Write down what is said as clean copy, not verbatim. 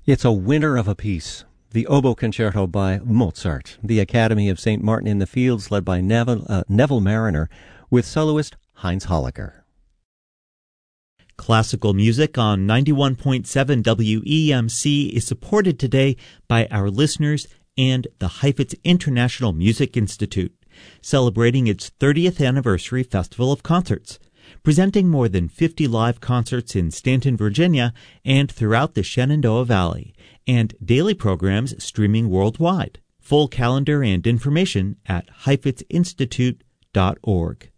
It's a winner of a piece. The Oboe Concerto by Mozart. The Academy of St. Martin in the Fields, led by Neville Mariner, with soloist Heinz Holliger. Classical music on 91.7 WEMC is supported today by our listeners and the Heifetz International Music Institute, celebrating its 30th anniversary festival of concerts, presenting more than 50 live concerts in Stanton, Virginia, and throughout the Shenandoah Valley, and daily programs streaming worldwide. Full calendar and information at heifetzinstitute.org.